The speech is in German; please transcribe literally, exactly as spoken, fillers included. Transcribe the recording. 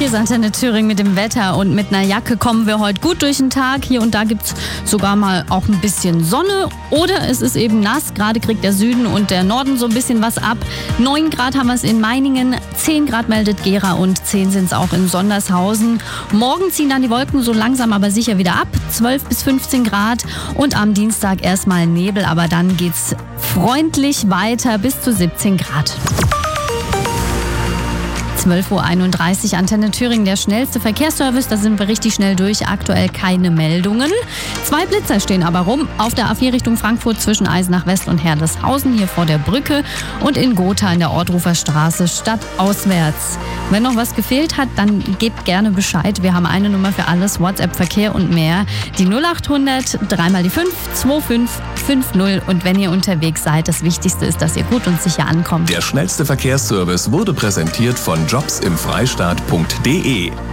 Hier ist Antenne Thüringen mit dem Wetter und mit einer Jacke kommen wir heute gut durch den Tag. Hier und da gibt es sogar mal auch ein bisschen Sonne oder es ist eben nass. Gerade kriegt der Süden und der Norden so ein bisschen was ab. neun Grad haben wir es in Meiningen, zehn Grad meldet Gera und zehn sind es auch in Sondershausen. Morgen ziehen dann die Wolken so langsam aber sicher wieder ab, zwölf bis fünfzehn Grad und am Dienstag erstmal Nebel, aber dann geht's freundlich weiter bis zu siebzehn Grad. zwölf Uhr einunddreißig, Antenne Thüringen, der schnellste Verkehrsservice. Da sind wir richtig schnell durch. Aktuell keine Meldungen. Zwei Blitzer stehen aber rum. Auf der A vier Richtung Frankfurt zwischen Eisenach West und Herleshausen, hier vor der Brücke. Und in Gotha in der Ortrufer Straße stadtauswärts. Wenn noch was gefehlt hat, dann gebt gerne Bescheid. Wir haben eine Nummer für alles, WhatsApp, Verkehr und mehr. Die null acht hundert, dreimal die fünf, zwei fünf fünf null. Und wenn ihr unterwegs seid, das Wichtigste ist, dass ihr gut und sicher ankommt. Der schnellste Verkehrsservice wurde präsentiert von jobs im Freistaat punkt de.